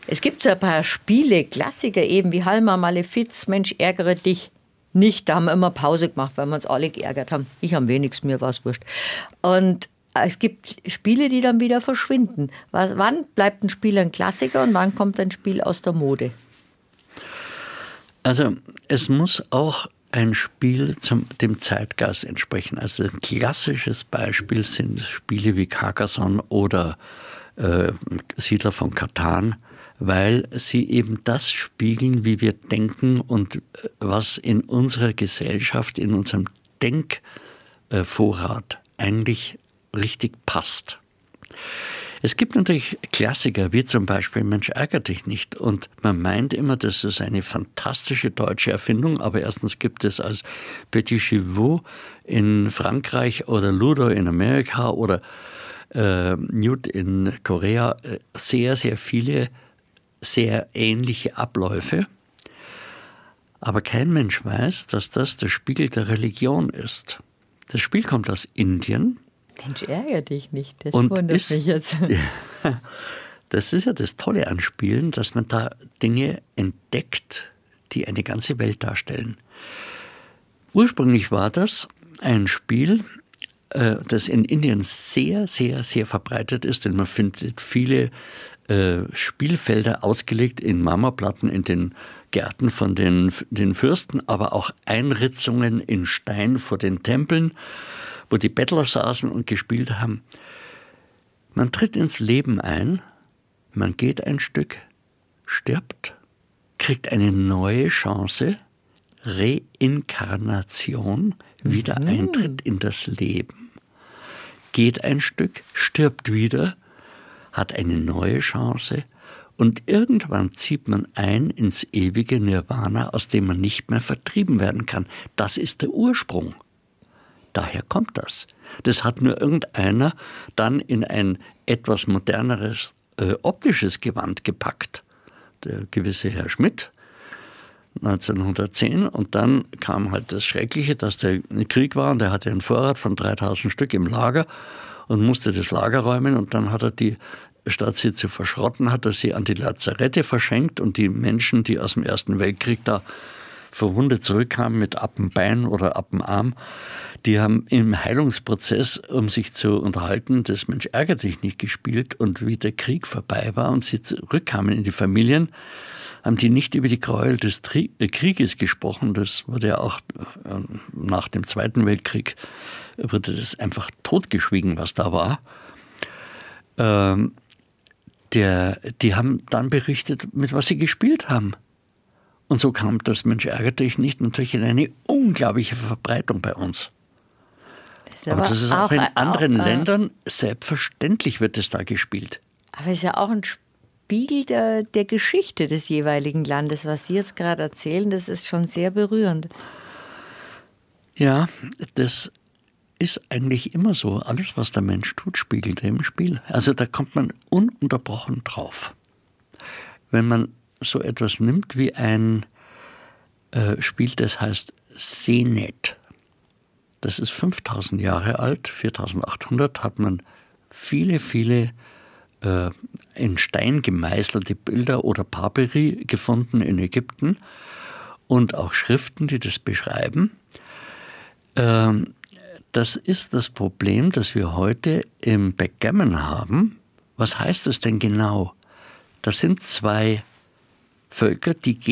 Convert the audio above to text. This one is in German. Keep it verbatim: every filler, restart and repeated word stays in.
Es gibt so ein paar Spiele, Klassiker eben wie Halma Malefiz, Mensch, ärgere dich nicht. Da haben wir immer Pause gemacht, weil wir uns alle geärgert haben. Ich am wenigsten, mir war es wurscht. Und es gibt Spiele, die dann wieder verschwinden. Was, wann bleibt ein Spiel ein Klassiker und wann kommt ein Spiel aus der Mode? Also es muss auch ein Spiel zum, dem Zeitgeist entsprechen. Also ein klassisches Beispiel sind Spiele wie Carcassonne oder äh, Siedler von Catan, weil sie eben das spiegeln, wie wir denken und was in unserer Gesellschaft, in unserem Denkvorrat eigentlich richtig passt. Es gibt natürlich Klassiker, wie zum Beispiel Mensch, ärgere dich nicht. Und man meint immer, das ist eine fantastische deutsche Erfindung, aber erstens gibt es als Petit Chivot in Frankreich oder Ludo in Amerika oder äh, Newt in Korea sehr, sehr viele sehr ähnliche Abläufe. Aber kein Mensch weiß, dass das der Spiegel der Religion ist. Das Spiel kommt aus Indien. Mensch, ärgere dich nicht, das und wundert ist, mich jetzt. Ja, das ist ja das Tolle an Spielen, dass man da Dinge entdeckt, die eine ganze Welt darstellen. Ursprünglich war das ein Spiel, äh, das in Indien sehr, sehr, sehr verbreitet ist, denn man findet viele äh, Spielfelder ausgelegt in Marmorplatten in den Gärten von den, den Fürsten, aber auch Einritzungen in Stein vor den Tempeln, wo die Bettler saßen und gespielt haben. Man tritt ins Leben ein, man geht ein Stück, stirbt, kriegt eine neue Chance, Reinkarnation, Wiedereintritt in das Leben, geht ein Stück, stirbt wieder, hat eine neue Chance und irgendwann zieht man ein ins ewige Nirvana, aus dem man nicht mehr vertrieben werden kann. Das ist der Ursprung. Daher kommt das. Das hat nur irgendeiner dann in ein etwas moderneres äh, optisches Gewand gepackt. Der gewisse Herr Schmidt, neunzehnhundertzehn. Und dann kam halt das Schreckliche, dass der Krieg war und er hatte einen Vorrat von dreitausend Stück im Lager und musste das Lager räumen. Und dann hat er die, statt sie zu verschrotten, hat er sie an die Lazarette verschenkt und die Menschen, die aus dem Ersten Weltkrieg da verwundet zurückkamen mit ab dem Bein oder ab dem Arm, die haben im Heilungsprozess, um sich zu unterhalten, das Mensch ärgere dich nicht gespielt und wie der Krieg vorbei war und sie zurückkamen in die Familien, haben die nicht über die Gräuel des Krieges gesprochen. Das wurde ja auch nach dem Zweiten Weltkrieg, wurde das einfach totgeschwiegen, was da war. Ähm, der, die haben dann berichtet, mit was sie gespielt haben. Und so kam das Mensch ärgere dich nicht natürlich in eine unglaubliche Verbreitung bei uns. Das aber, aber das ist auch, auch in anderen auch, äh, Ländern, selbstverständlich wird es da gespielt. Aber es ist ja auch ein Spiegel der, der Geschichte des jeweiligen Landes, was Sie jetzt gerade erzählen, das ist schon sehr berührend. Ja, das ist eigentlich immer so. Alles, was der Mensch tut, spiegelt er im Spiel. Also da kommt man ununterbrochen drauf. Wenn man so etwas nimmt wie ein äh, Spiel, das heißt Senet. Das ist fünftausend Jahre alt, viertausendachthundert, hat man viele, viele äh, in Stein gemeißelte Bilder oder Papyri gefunden in Ägypten und auch Schriften, die das beschreiben. Ähm, das ist das Problem, das wir heute im Backgammon haben. Was heißt das denn genau? Das sind zwei Völker, die